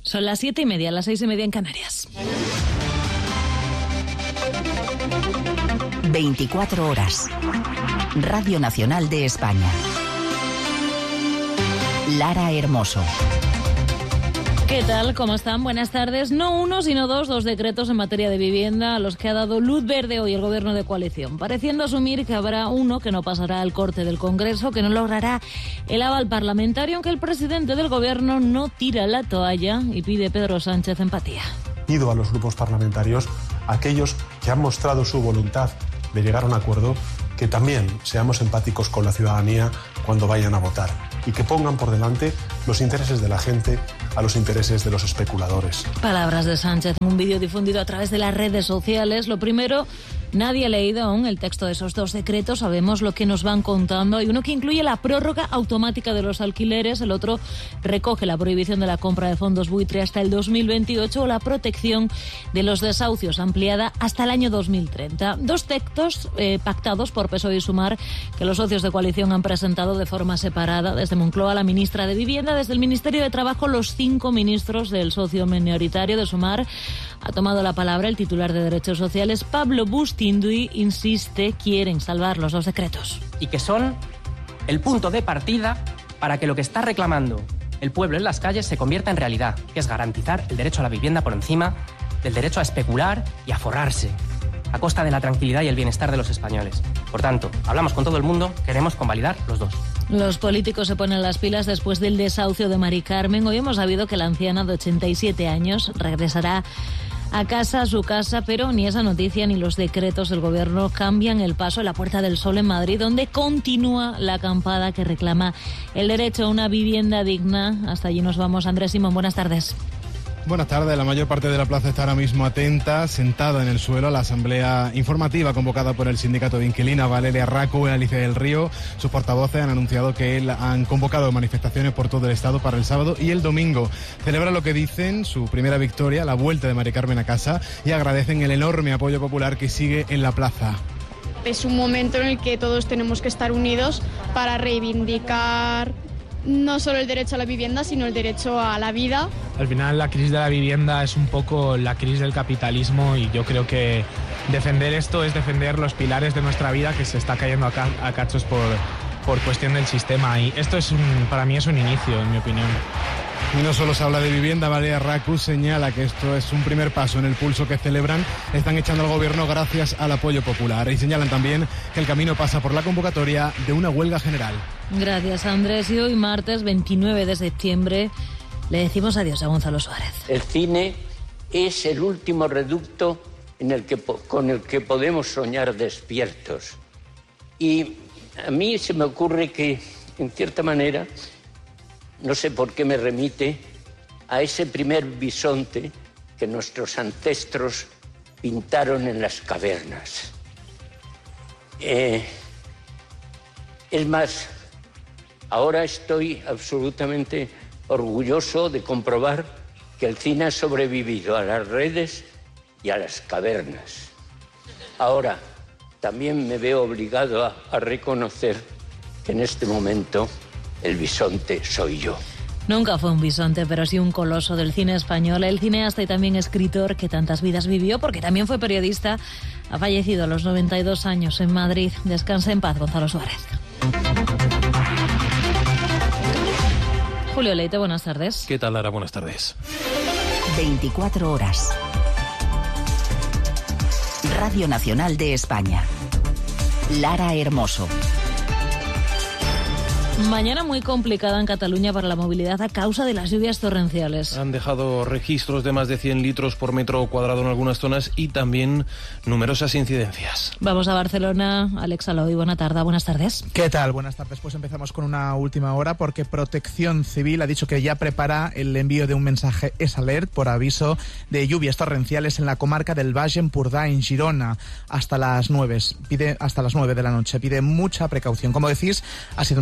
Son las 7:30, las 6:30 en Canarias. 24 horas. Radio Nacional de España. Lara Hermoso. ¿Qué tal? ¿Cómo están? Buenas tardes. No uno, sino dos decretos en materia de vivienda a los que ha dado luz verde hoy el Gobierno de coalición, pareciendo asumir que habrá uno que no pasará al corte del Congreso, que no logrará el aval parlamentario, aunque el presidente del Gobierno no tira la toalla y pide Pedro Sánchez empatía. Pido a los grupos parlamentarios, a aquellos que han mostrado su voluntad de llegar a un acuerdo, que también seamos empáticos con la ciudadanía cuando vayan a votar y que pongan por delante los intereses de la gente a los intereses de los especuladores. Palabras de Sánchez en un vídeo difundido a través de las redes sociales. Lo primero, nadie ha leído aún el texto de esos dos decretos, sabemos lo que nos van contando. Hay uno que incluye la prórroga automática de los alquileres, el otro recoge la prohibición de la compra de fondos buitre hasta el 2028 o la protección de los desahucios ampliada hasta el año 2030. Dos textos pactados por PSOE y Sumar que los socios de coalición han presentado de forma separada. Desde Moncloa, la ministra de Vivienda, desde el Ministerio de Trabajo, los 5 ministros del socio minoritario de Sumar. Ha tomado la palabra el titular de Derechos Sociales, Pablo Bustinduy, insiste, quieren salvar los dos decretos. Y que son el punto de partida para que lo que está reclamando el pueblo en las calles se convierta en realidad, que es garantizar el derecho a la vivienda por encima del derecho a especular y a forrarse, a costa de la tranquilidad y el bienestar de los españoles. Por tanto, hablamos con todo el mundo, queremos convalidar los dos. Los políticos se ponen las pilas después del desahucio de Mari Carmen. Hoy hemos sabido que la anciana de 87 años regresará a casa, a su casa, pero ni esa noticia ni los decretos del Gobierno cambian el paso en la Puerta del Sol en Madrid, donde continúa la acampada que reclama el derecho a una vivienda digna. Hasta allí nos vamos. Andrés Simón, buenas tardes. Buenas tardes. La mayor parte de la plaza está ahora mismo atenta, sentada en el suelo, a la asamblea informativa convocada por el sindicato de inquilinas Valeria Raco y Alicia del Río. Sus portavoces han anunciado que han convocado manifestaciones por todo el estado para el sábado y el domingo. Celebran lo que dicen su primera victoria, la vuelta de Mari Carmen a casa, y agradecen el enorme apoyo popular que sigue en la plaza. Es un momento en el que todos tenemos que estar unidos para reivindicar no solo el derecho a la vivienda, sino el derecho a la vida. Al final la crisis de la vivienda es un poco la crisis del capitalismo y yo creo que defender esto es defender los pilares de nuestra vida que se está cayendo a cachos por cuestión del sistema, y esto para mí es un inicio, en mi opinión. Y no solo se habla de vivienda, Valeria Raco señala que esto es un primer paso en el pulso que celebran. Están echando al gobierno gracias al apoyo popular y señalan también que el camino pasa por la convocatoria de una huelga general. Gracias, Andrés. Y hoy, martes 29 de septiembre, le decimos adiós a Gonzalo Suárez. El cine es el último reducto con el que podemos soñar despiertos. Y a mí se me ocurre que, en cierta manera, no sé por qué me remite a ese primer bisonte que nuestros ancestros pintaron en las cavernas. Es más, ahora estoy absolutamente orgulloso de comprobar que el cine ha sobrevivido a las redes y a las cavernas. Ahora, también me veo obligado a reconocer que en este momento el bisonte soy yo. Nunca fue un bisonte, pero sí un coloso del cine español. El cineasta y también escritor que tantas vidas vivió, porque también fue periodista, ha fallecido a los 92 años en Madrid. Descansa en paz, Gonzalo Suárez. Julio Leite, buenas tardes. ¿Qué tal, Lara? Buenas tardes. 24 horas. Radio Nacional de España. Lara Hermoso. Mañana muy complicada en Cataluña para la movilidad a causa de las lluvias torrenciales. Han dejado registros de más de 100 litros por metro cuadrado en algunas zonas y también numerosas incidencias. Vamos a Barcelona. Alex Aloy, buenas tardes. ¿Qué tal? Buenas tardes. Pues empezamos con una última hora porque Protección Civil ha dicho que ya prepara el envío de un mensaje S-Alert por aviso de lluvias torrenciales en la comarca del Baix Empordà, en Girona, hasta las 9 de la noche. Pide mucha precaución. Como decís, ha sido una tarde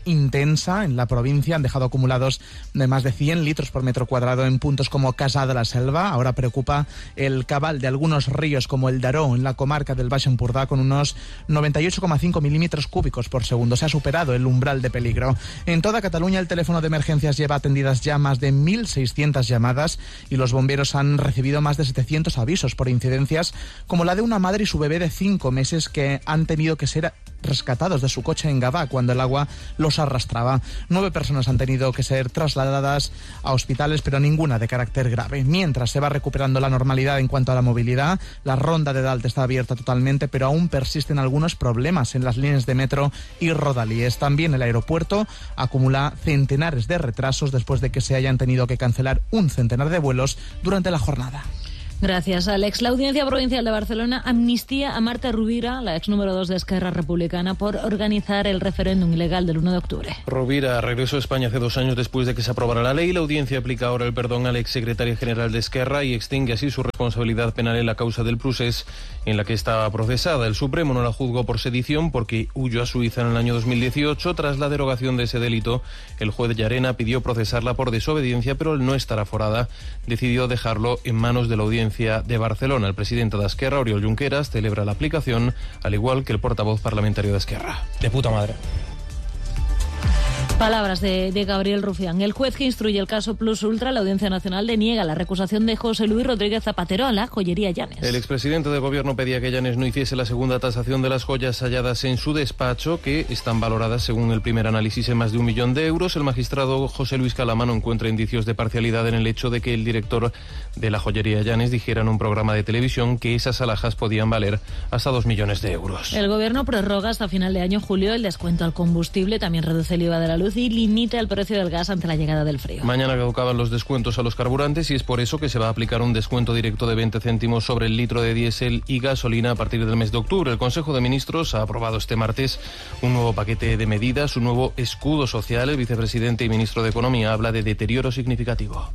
intensa en la provincia. Han dejado acumulados de más de 100 litros por metro cuadrado en puntos como Cassà de la Selva. Ahora preocupa el cabal de algunos ríos como el Daró en la comarca del Baix Empordà con unos 98,5 milímetros cúbicos por segundo. Se ha superado el umbral de peligro. En toda Cataluña el teléfono de emergencias lleva atendidas ya más de 1.600 llamadas y los bomberos han recibido más de 700 avisos por incidencias como la de una madre y su bebé de 5 meses que han tenido que ser rescatados de su coche en Gavà cuando el agua los arrastraba. 9 personas han tenido que ser trasladadas a hospitales, pero ninguna de carácter grave. Mientras se va recuperando la normalidad en cuanto a la movilidad, la ronda de Dalt está abierta totalmente, pero aún persisten algunos problemas en las líneas de metro y rodalíes. También el aeropuerto acumula centenares de retrasos después de que se hayan tenido que cancelar un centenar de vuelos durante la jornada. Gracias, Alex. La Audiencia Provincial de Barcelona amnistía a Marta Rovira, la ex número 2 de Esquerra Republicana, por organizar el referéndum ilegal del 1 de octubre. Rovira regresó a España hace 2 años después de que se aprobara la ley. La audiencia aplica ahora el perdón al exsecretario general de Esquerra y extingue así su responsabilidad penal en la causa del Prusés, en la que estaba procesada. El Supremo no la juzgó por sedición porque huyó a Suiza en el año 2018. Tras la derogación de ese delito, el juez Llarena pidió procesarla por desobediencia, pero al no estar aforada, decidió dejarlo en manos de la Audiencia de Barcelona. El presidente de Esquerra, Oriol Junqueras, celebra la aplicación, al igual que el portavoz parlamentario de Esquerra. De puta madre. Palabras de Gabriel Rufián. El juez que instruye el caso Plus Ultra, la Audiencia Nacional, deniega la recusación de José Luis Rodríguez Zapatero a la joyería Llanes. El expresidente de Gobierno pedía que Llanes no hiciese la segunda tasación de las joyas halladas en su despacho, que están valoradas según el primer análisis en más de 1 millón de euros. El magistrado José Luis Calamano encuentra indicios de parcialidad en el hecho de que el director de la joyería Llanes dijera en un programa de televisión que esas alhajas podían valer hasta 2 millones de euros. El Gobierno prorroga hasta final de año julio el descuento al combustible, también reduce el IVA de la luz y limita el precio del gas ante la llegada del frío. Mañana caducaban los descuentos a los carburantes y es por eso que se va a aplicar un descuento directo de 20 céntimos sobre el litro de diésel y gasolina a partir del mes de octubre. El Consejo de Ministros ha aprobado este martes un nuevo paquete de medidas, un nuevo escudo social. El vicepresidente y ministro de Economía habla de deterioro significativo.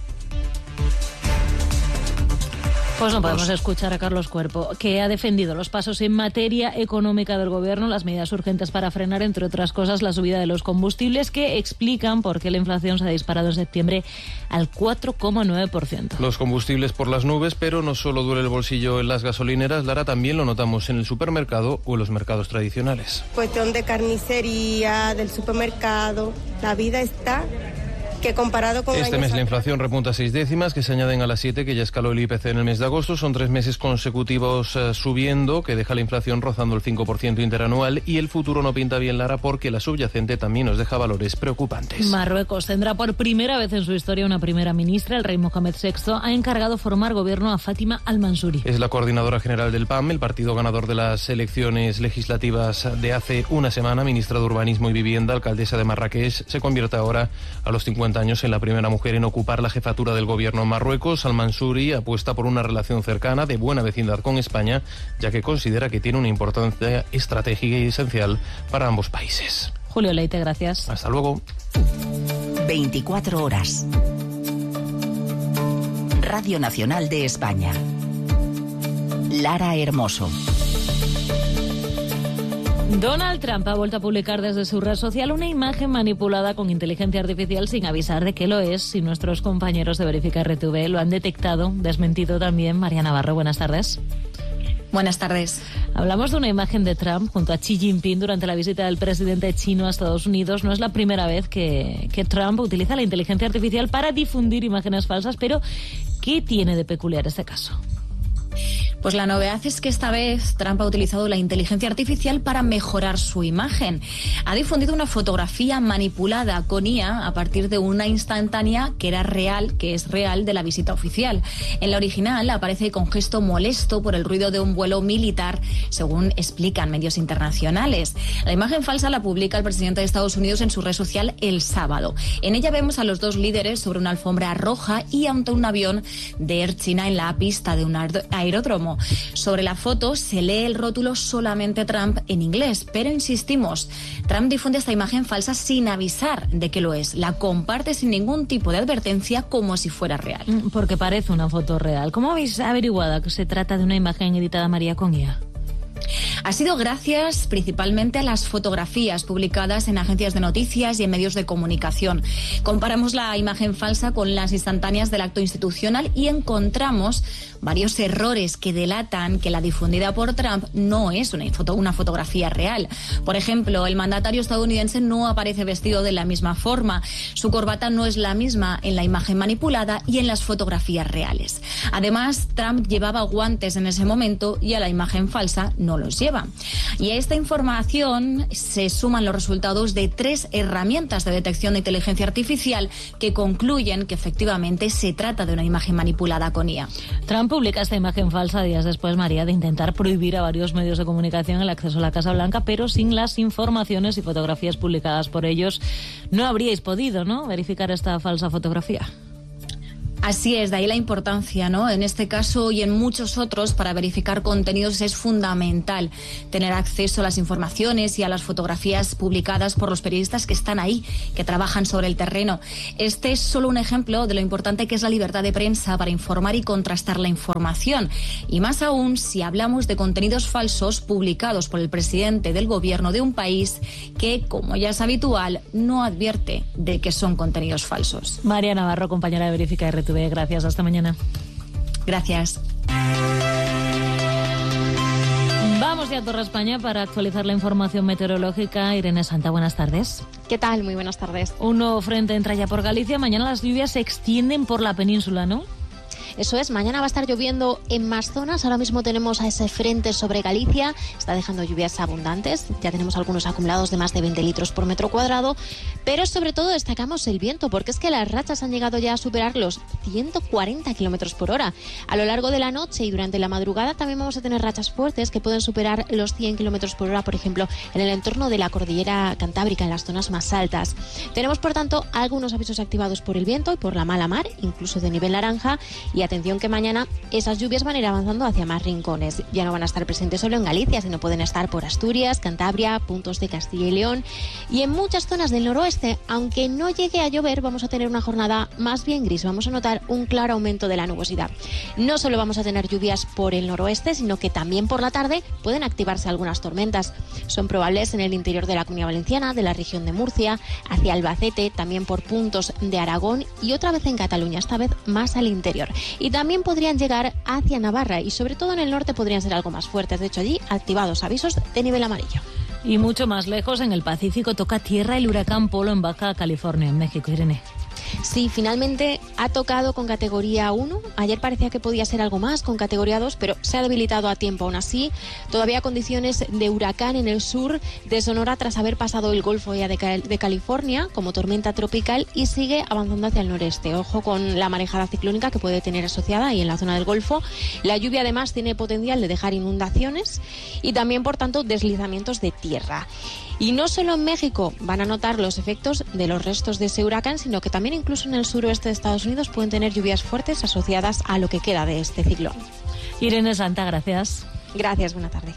Pues no podemos escuchar a Carlos Cuerpo, que ha defendido los pasos en materia económica del Gobierno, las medidas urgentes para frenar, entre otras cosas, la subida de los combustibles, que explican por qué la inflación se ha disparado en septiembre al 4,9%. Los combustibles por las nubes, pero no solo duele el bolsillo en las gasolineras, Lara, también lo notamos en el supermercado o en los mercados tradicionales. Cuestión de carnicería, del supermercado, la vida está... que comparado con este mes la inflación repunta 6 décimas, que se añaden a las 7 que ya escaló el IPC en el mes de agosto. Son 3 meses consecutivos subiendo, que deja la inflación rozando el 5% interanual, y el futuro no pinta bien, Lara, porque la subyacente también nos deja valores preocupantes. Marruecos tendrá por primera vez en su historia una primera ministra. El rey Mohamed VI ha encargado formar gobierno a Fátima Al-Mansuri. Es la coordinadora general del PAM, el partido ganador de las elecciones legislativas de hace una semana, ministra de Urbanismo y Vivienda, alcaldesa de Marrakech. Se convierte ahora, a los 50 años, en la primera mujer en ocupar la jefatura del gobierno en Marruecos. Al-Mansuri apuesta por una relación cercana, de buena vecindad con España, ya que considera que tiene una importancia estratégica y esencial para ambos países. Julio Leite, gracias. Hasta luego. 24 horas. Radio Nacional de España. Lara Hermoso. Donald Trump ha vuelto a publicar desde su red social una imagen manipulada con inteligencia artificial sin avisar de que lo es. Si nuestros compañeros de Verifica RTV lo han detectado, desmentido también. María Navarro, buenas tardes. Buenas tardes. Hablamos de una imagen de Trump junto a Xi Jinping durante la visita del presidente chino a Estados Unidos. No es la primera vez que Trump utiliza la inteligencia artificial para difundir imágenes falsas, pero ¿qué tiene de peculiar este caso? Pues la novedad es que esta vez Trump ha utilizado la inteligencia artificial para mejorar su imagen. Ha difundido una fotografía manipulada con IA a partir de una instantánea que es real de la visita oficial. En la original aparece con gesto molesto por el ruido de un vuelo militar, según explican medios internacionales. La imagen falsa la publica el presidente de Estados Unidos en su red social el sábado. En ella vemos a los dos líderes sobre una alfombra roja y ante un avión de Air China en la pista de un aeródromo. Sobre la foto se lee el rótulo solamente Trump en inglés, pero insistimos, Trump difunde esta imagen falsa sin avisar de que lo es. La comparte sin ningún tipo de advertencia como si fuera real. Porque parece una foto real. ¿Cómo habéis averiguado que se trata de una imagen editada, María, con IA? Ha sido gracias principalmente a las fotografías publicadas en agencias de noticias y en medios de comunicación. Comparamos la imagen falsa con las instantáneas del acto institucional y encontramos varios errores que delatan que la difundida por Trump no es una fotografía real. Por ejemplo, el mandatario estadounidense no aparece vestido de la misma forma, su corbata no es la misma en la imagen manipulada y en las fotografías reales. Además, Trump llevaba guantes en ese momento y a la imagen falsa no los lleva. Y a esta información se suman los resultados de 3 herramientas de detección de inteligencia artificial que concluyen que efectivamente se trata de una imagen manipulada con IA. Trump publica esta imagen falsa días después, María, de intentar prohibir a varios medios de comunicación el acceso a la Casa Blanca, pero sin las informaciones y fotografías publicadas por ellos no habríais podido, ¿no?, verificar esta falsa fotografía. Así es, de ahí la importancia, ¿no? En este caso y en muchos otros, para verificar contenidos es fundamental tener acceso a las informaciones y a las fotografías publicadas por los periodistas que están ahí, que trabajan sobre el terreno. Este es solo un ejemplo de lo importante que es la libertad de prensa para informar y contrastar la información. Y más aún si hablamos de contenidos falsos publicados por el presidente del gobierno de un país que, como ya es habitual, no advierte de que son contenidos falsos. María Navarro, compañera de Verifica RTV. Gracias, hasta mañana. Gracias. Vamos ya a Torre España para actualizar la información meteorológica. Irene Santa, buenas tardes. ¿Qué tal? Muy buenas tardes. Un nuevo frente entra ya por Galicia. Mañana las lluvias se extienden por la península, ¿no? Eso es, mañana va a estar lloviendo en más zonas. Ahora mismo tenemos a ese frente sobre Galicia, está dejando lluvias abundantes. Ya tenemos algunos acumulados de más de 20 litros por metro cuadrado, pero sobre todo destacamos el viento, porque es que las rachas han llegado ya a superar los 140 kilómetros por hora. A lo largo de la noche y durante la madrugada también vamos a tener rachas fuertes que pueden superar los 100 kilómetros por hora, por ejemplo, en el entorno de la cordillera Cantábrica, en las zonas más altas. Tenemos, por tanto, algunos avisos activados por el viento y por la mala mar, incluso de nivel naranja. Y atención que mañana esas lluvias van a ir avanzando hacia más rincones. Ya no van a estar presentes solo en Galicia, sino pueden estar por Asturias, Cantabria, puntos de Castilla y León. Y en muchas zonas del noroeste, aunque no llegue a llover, vamos a tener una jornada más bien gris. Vamos a notar un claro aumento de la nubosidad. No solo vamos a tener lluvias por el noroeste, sino que también por la tarde pueden activarse algunas tormentas. Son probables en el interior de la Comunidad Valenciana, de la región de Murcia, hacia Albacete, también por puntos de Aragón y otra vez en Cataluña, esta vez más al interior. Y también podrían llegar hacia Navarra y sobre todo en el norte podrían ser algo más fuertes. De hecho, allí activados avisos de nivel amarillo. Y mucho más lejos, en el Pacífico, toca tierra el huracán Polo en Baja California, en México. Irene. Sí, finalmente ha tocado con categoría 1. Ayer parecía que podía ser algo más con categoría 2, pero se ha debilitado a tiempo. Aún así, todavía condiciones de huracán en el sur de Sonora tras haber pasado el Golfo ya de California como tormenta tropical y sigue avanzando hacia el noreste. Ojo con la marejada ciclónica que puede tener asociada ahí en la zona del Golfo. La lluvia además tiene potencial de dejar inundaciones y también, por tanto, deslizamientos de tierra. Y no solo en México van a notar los efectos de los restos de ese huracán, sino que también incluso en el suroeste de Estados Unidos pueden tener lluvias fuertes asociadas a lo que queda de este ciclón. Irene Santa, gracias. Gracias, buena tarde.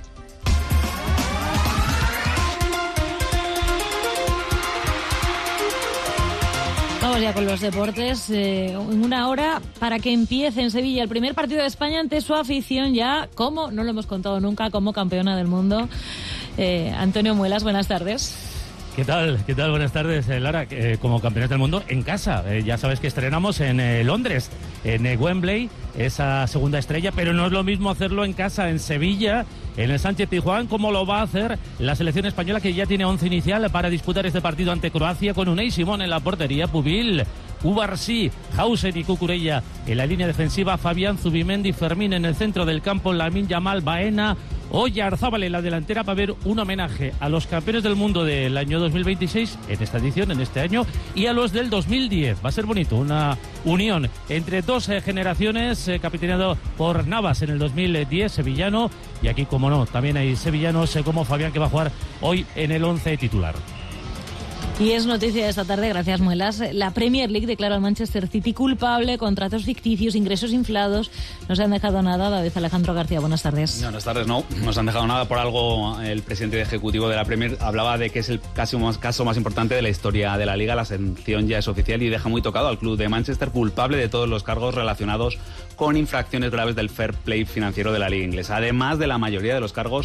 Vamos ya con los deportes. En una hora para que empiece en Sevilla el primer partido de España ante su afición ya, como no lo hemos contado nunca, como campeona del mundo. Antonio Muelas, buenas tardes. ¿Qué tal? Buenas tardes, Lara. Como campeones del mundo en casa. Ya sabes que estrenamos en Londres, en Wembley, esa segunda estrella, pero no es lo mismo hacerlo en casa, en Sevilla, en el Sánchez-Pizjuán, como lo va a hacer la selección española, que ya tiene 11 inicial para disputar este partido ante Croacia, con Unai Simón en la portería, Pubil, Ubarsí, Hausen y Cucurella en la línea defensiva, Fabián, Zubimendi, Fermín en el centro del campo, Lamine Yamal, Baena, Oyarzábal en la delantera, para ver un homenaje a los campeones del mundo del año 2026 en esta edición, en este año, y a los del 2010. Va a ser bonito, una unión entre dos generaciones, capitaneado por Navas en el 2010, sevillano, y aquí, como no, también hay sevillanos como Fabián, que va a jugar hoy en el 11 titular. Y es noticia de esta tarde, gracias Muelas, la Premier League declara al Manchester City culpable, contratos ficticios, ingresos inflados. No se han dejado nada. David Alejandro García, buenas tardes. No, buenas tardes, no se han dejado nada. Por algo el presidente ejecutivo de la Premier hablaba de que es el caso más importante de la historia de la Liga. La sanción ya es oficial y deja muy tocado al club de Manchester culpable de todos los cargos relacionados con infracciones graves del fair play financiero de la Liga inglesa, además de la mayoría de los cargos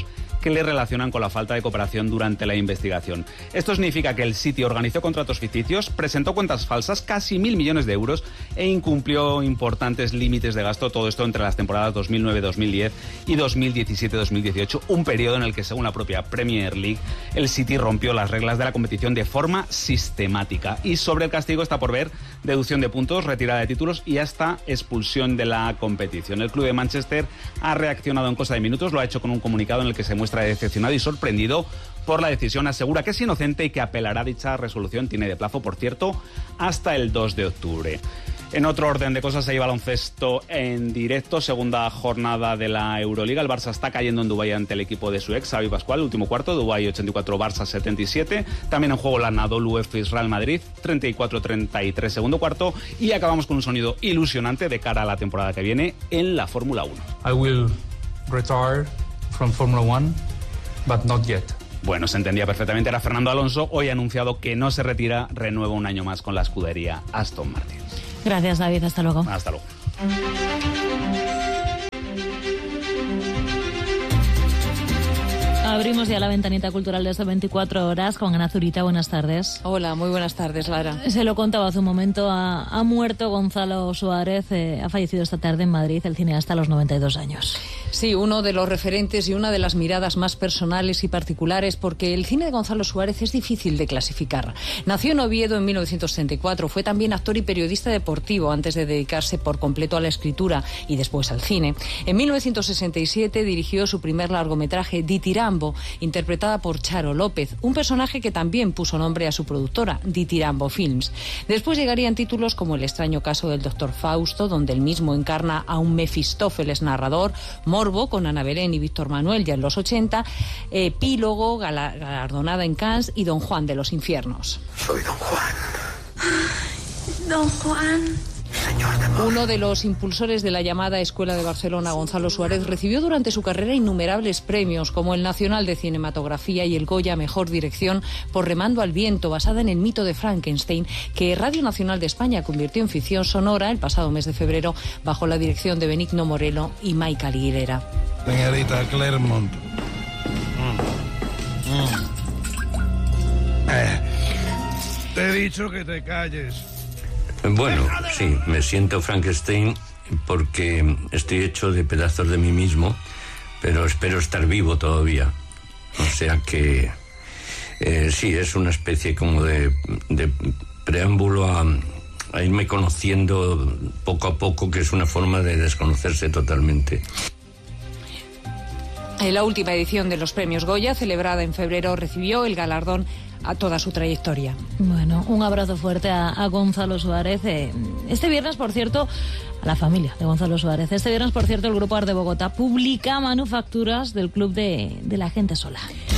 que le relacionan con la falta de cooperación durante la investigación. Esto significa que el City organizó contratos ficticios, presentó cuentas falsas, casi 1.000 millones de euros, e incumplió importantes límites de gasto, todo esto entre las temporadas 2009-2010 y 2017-2018, un periodo en el que, según la propia Premier League, el City rompió las reglas de la competición de forma sistemática. Y sobre el castigo está por ver deducción de puntos, retirada de títulos y hasta expulsión de la competición. El club de Manchester ha reaccionado en cosa de minutos, lo ha hecho con un comunicado en el que se muestra decepcionado y sorprendido por la decisión. Asegura que es inocente y que apelará a dicha resolución. Tiene de plazo, por cierto, hasta el 2 de octubre. En otro orden de cosas, se lleva baloncesto en directo, segunda jornada de la Euroliga. El Barça está cayendo en Dubái ante el equipo de su ex, Xavi Pascual, último cuarto, Dubái 84, Barça 77. También en juego la Anadolu Efes Real Madrid, 34-33, segundo cuarto. Y acabamos con un sonido ilusionante de cara a la temporada que viene en la Fórmula 1. I will retire from Formula 1, but not yet. Bueno, se entendía perfectamente, era Fernando Alonso. Hoy ha anunciado que no se retira, renueva un año más con la escudería Aston Martin. Gracias, David. Hasta luego. Hasta luego. Abrimos ya la ventanita cultural de estas 24 horas con Ana Zurita. Buenas tardes. Hola, muy buenas tardes, Lara. Se lo contaba hace un momento, ha muerto Gonzalo Suárez, ha fallecido esta tarde en Madrid, el cineasta a los 92 años. Sí, uno de los referentes y una de las miradas más personales y particulares, porque el cine de Gonzalo Suárez es difícil de clasificar. Nació en Oviedo en 1964, fue también actor y periodista deportivo antes de dedicarse por completo a la escritura y después al cine. En 1967 dirigió su primer largometraje, Ditirambo, interpretada por Charo López, un personaje que también puso nombre a su productora, Ditirambo Films. Después llegarían títulos como El extraño caso del Dr. Fausto, donde él mismo encarna a un Mefistófeles narrador, Morbo, con Ana Belén y Víctor Manuel ya en los 80, Epílogo, galardonada en Cannes, y Don Juan de los infiernos. Soy Don Juan. Don Juan. Uno de los impulsores de la llamada Escuela de Barcelona, Gonzalo Suárez, recibió durante su carrera innumerables premios, como el Nacional de Cinematografía y el Goya Mejor Dirección por Remando al viento, basada en el mito de Frankenstein, que Radio Nacional de España convirtió en ficción sonora el pasado mes de febrero bajo la dirección de Benigno Moreno y Maica Aguilera. Señorita Clermont. Te he dicho que te calles. Bueno, sí, me siento Frankenstein porque estoy hecho de pedazos de mí mismo, pero espero estar vivo todavía. O sea que sí, es una especie como de preámbulo a irme conociendo poco a poco, que es una forma de desconocerse totalmente. En la última edición de los premios Goya, celebrada en febrero, recibió el galardón a toda su trayectoria. Bueno, un abrazo fuerte a Gonzalo Suárez. Este viernes, por cierto, a la familia de Gonzalo Suárez. Este viernes, por cierto, el Grupo Art de Bogotá publica manufacturas del Club de la Gente Sola.